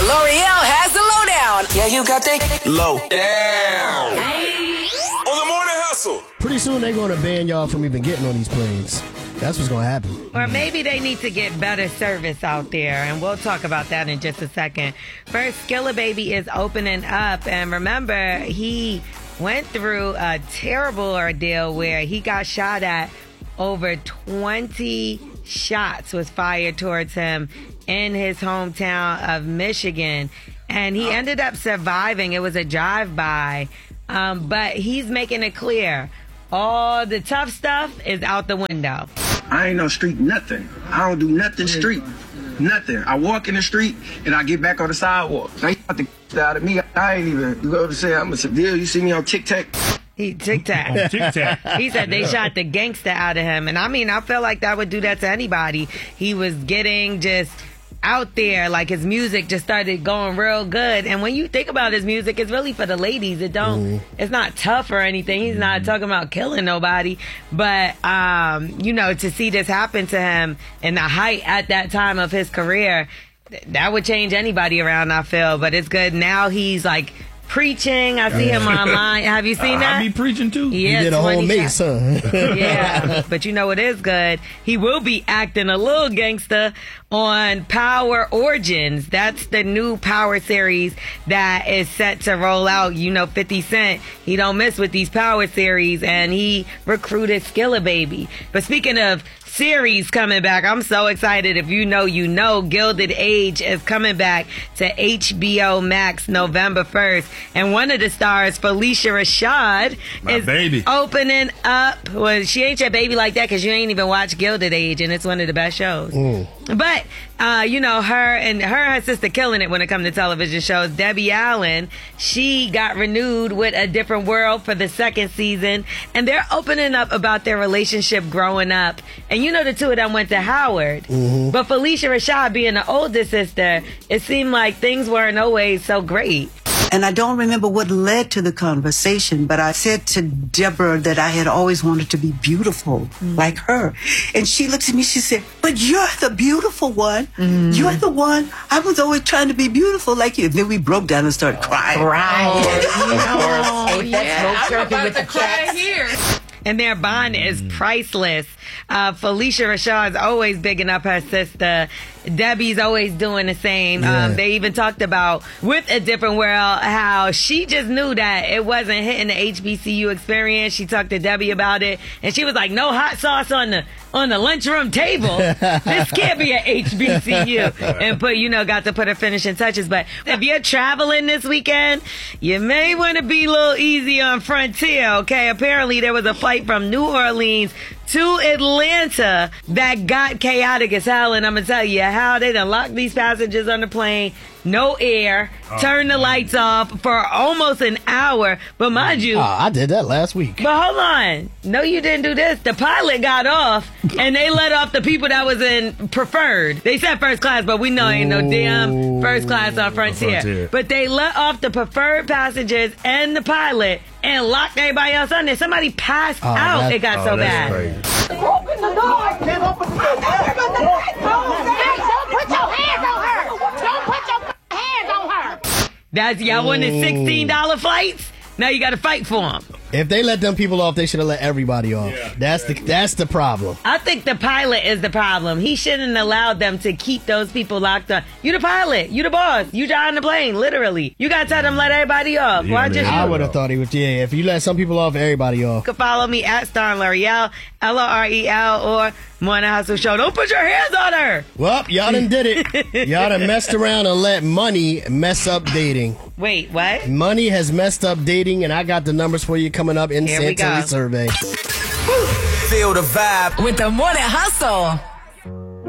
L'Oreal has the lowdown. Yeah, you got that low down. On the Morning Hustle. Pretty soon they're going to ban y'all from even getting on these planes. That's what's going to happen. Or maybe they need to get better service out there, and we'll talk about that in just a second. First, Skilla Baby is opening up, and remember, he went through a terrible ordeal where he got shot at. Over 20 shots was fired towards him in his hometown of Michigan, and he ended up surviving. It was a drive-by, but he's making it clear all the tough stuff is out the window. I ain't no street nothing. I don't do nothing street. Nothing. I walk in the street and I get back on the sidewalk. They got the out of me. I ain't even, you know, say I'm a civilian. You see me on TikTok? Tic-tac. He said they shot the gangster out of him. And I mean, I feel like that would do that to anybody. He was getting just out there, like his music just started going real good. And when you think about his music, it's really for the ladies. It's not tough or anything. He's not talking about killing nobody. But, you know, to see this happen to him in the height at that time of his career, that would change anybody around, I feel. But it's good. Now he's like preaching. I see him online. Have you seen that? I be preaching too. Yeah, he did a whole mace, huh? Yeah, but you know what is good? He will be acting a little gangster on Power Origins. That's the new Power series that is set to roll out. You know, 50 Cent, he don't miss with these Power series, and he recruited Skilla Baby. But speaking of series coming back, I'm so excited. If you know, Gilded Age is coming back to HBO Max November 1st. And one of the stars, Felicia Rashad, is opening up. Well, she ain't your baby like that because you ain't even watched Gilded Age, and it's one of the best shows. But, you know, her and her sister killing it when it comes to television shows. Debbie Allen, she got renewed with A Different World for the second season, and they're opening up about their relationship growing up. And you know, the two of them went to Howard. But Felicia Rashad being the older sister, it seemed like things weren't always so great. And I don't remember what led to the conversation, but I said to Deborah that I had always wanted to be beautiful like her. And she looked at me, she said, but you're the beautiful one. You're the one. I was always trying to be beautiful like you. And then we broke down and started crying. And their bond is priceless. Felicia Rashad's always bigging up her sister. Debbie's always doing the same. They even talked about with A Different World how she just knew that it wasn't hitting the HBCU experience. She talked to Debbie about it, and she was like, "No hot sauce on the lunchroom table. This can't be an HBCU." And got to put her finishing touches. But if you're traveling this weekend, you may want to be a little easy on Frontier. Okay, apparently there was a flight from New Orleans to Atlanta that got chaotic as hell, and I'm gonna tell you how they done locked these passengers on the plane. No air, turn the lights off for almost an hour. But mind you, I did that last week. But hold on, no, you didn't do this. The pilot got off, and they let off the people that was in preferred. They said first class, but we know ain't no damn first class on Frontier. But they let off the preferred passengers and the pilot and locked everybody else on there. Somebody passed out. It got so bad. Open the door! Can't open the door! Don't put your hands on her! Don't put your hands on her! That's y'all wanted $16 flights? Now you got to fight for them. If they let them people off, they should have let everybody off. Yeah, that's the problem. I think the pilot is the problem. He shouldn't allow them to keep those people locked up. You the pilot. You the boss. You driving the plane, literally. You got to tell them let everybody off. Why just I would have thought he would. Yeah, if you let some people off, everybody off. You can follow me at Star L'Oreal, L-O-R-E-L, or Morning Hustle Show. Don't put your hands on her. Well, y'all done did it. Y'all done messed around and let money mess up dating. Wait, what? Money has messed up dating, and I got the numbers for you coming up in Santilli survey. Feel the vibe with the Morning Hustle.